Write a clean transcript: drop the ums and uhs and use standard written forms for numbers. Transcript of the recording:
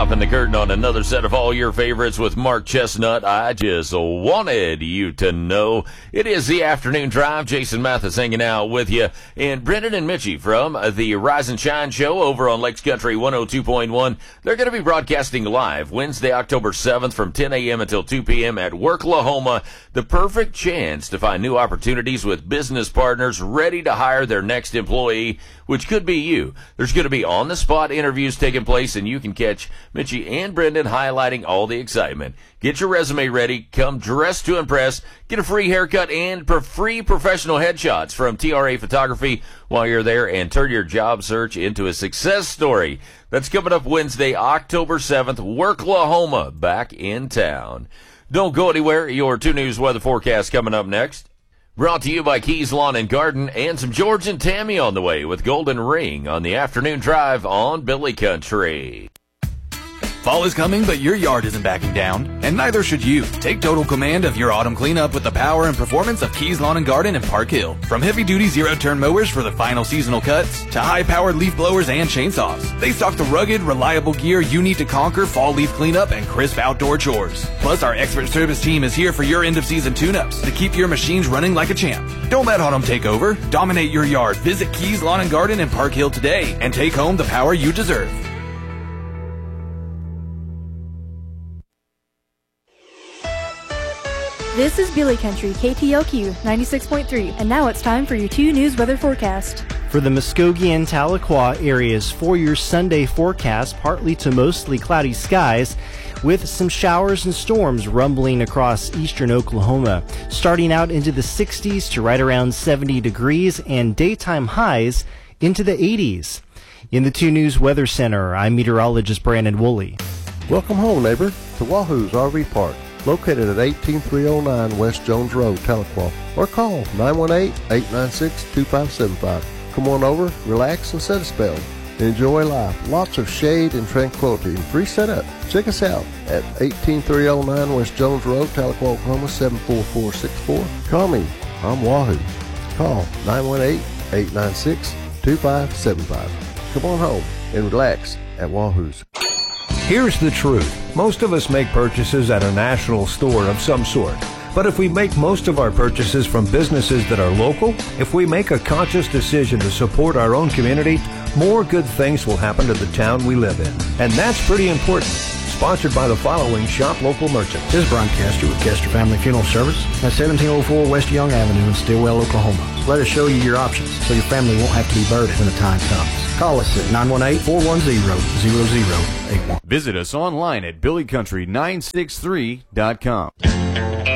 Popping the curtain on another set of all your favorites with Mark Chestnut. I just wanted you to know. It is the afternoon drive. Jason Mathis hanging out with you. And Brendan and Mitchie from the Rise and Shine show over on Lakes Country 102.1. They're going to be broadcasting live Wednesday, October 7th from 10 a.m. until 2 p.m. at Worklahoma. The perfect chance to find new opportunities with business partners ready to hire their next employee, which could be you. There's going to be on-the-spot interviews taking place, and you can catch Mitchie and Brendan highlighting all the excitement. Get your resume ready, come dressed to impress, get a free haircut, and free professional headshots from TRA Photography while you're there, and turn your job search into a success story. That's coming up Wednesday, October 7th, Worklahoma, back in town. Don't go anywhere. Your 2 News weather forecast coming up next. Brought to you by Keys Lawn and Garden, and some George and Tammy on the way with Golden Ring on the afternoon drive on Billy Country. Fall is coming, but your yard isn't backing down, and neither should you. Take total command of your autumn cleanup with the power and performance of Keys Lawn and Garden in Park Hill. From heavy-duty zero-turn mowers for the final seasonal cuts to high-powered leaf blowers and chainsaws, they stock the rugged, reliable gear you need to conquer fall leaf cleanup and crisp outdoor chores. Plus, our expert service team is here for your end-of-season tune-ups to keep your machines running like a champ. Don't let autumn take over. Dominate your yard. Visit Keys Lawn and Garden in Park Hill today and take home the power you deserve. This is Billy Country, KTLQ 96.3, and now it's time for your 2 News weather forecast. For the Muskogee and Tahlequah areas, for your Sunday forecast, partly to mostly cloudy skies with some showers and storms rumbling across eastern Oklahoma, starting out into the 60s to right around 70 degrees and daytime highs into the 80s. In the 2 News Weather Center, I'm meteorologist Brandon Woolley. Welcome home, neighbor, to Wahoo's RV Park, located at 18309 West Jones Road, Tahlequah, or call 918-896-2575. Come on over, relax, and set a spell. Enjoy life. Lots of shade and tranquility and free setup. Check us out at 18309 West Jones Road, Tahlequah, Oklahoma, 74464. Call me. I'm Wahoo. Call 918-896-2575. Come on home and relax at Wahoo's. Here's the truth. Most of us make purchases at a national store of some sort. But if we make most of our purchases from businesses that are local, if we make a conscious decision to support our own community, more good things will happen to the town we live in. And that's pretty important. Sponsored by the following shop local merchants. This is Brian Kester with Kester Family Funeral Service at 1704 West Young Avenue in Stillwell, Oklahoma. Let us show you your options so your family won't have to be burdened when the time comes. Call us at 918-410-0081. Visit us online at billycountry963.com.